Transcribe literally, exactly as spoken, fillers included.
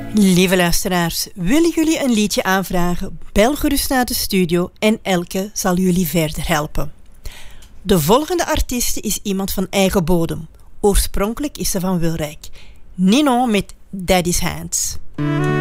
Lieve luisteraars, willen jullie een liedje aanvragen? Bel gerust naar de studio en Elke zal jullie verder helpen. De volgende artieste is iemand van eigen bodem. Oorspronkelijk is ze van Wilrijk. Ninon met Daddy's Hands.